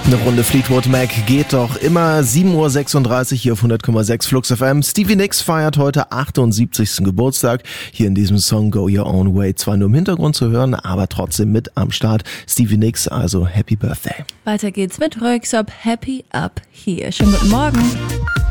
Eine Runde Fleetwood Mac geht doch immer. 7:36 Uhr hier auf 100,6 Flux FM. Stevie Nicks feiert heute 78. Geburtstag. Hier in diesem Song Go Your Own Way. Zwar nur im Hintergrund zu hören, aber trotzdem mit am Start. Stevie Nicks, also Happy Birthday. Weiter geht's mit Röyksopp, Happy Up Here. Schönen guten Morgen.